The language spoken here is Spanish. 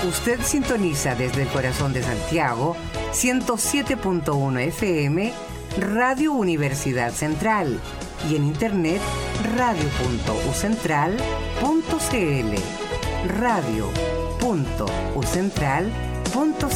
Usted sintoniza desde el corazón de Santiago 107.1 FM Radio Universidad Central y en internet radio.ucentral.cl radio.ucentral.cl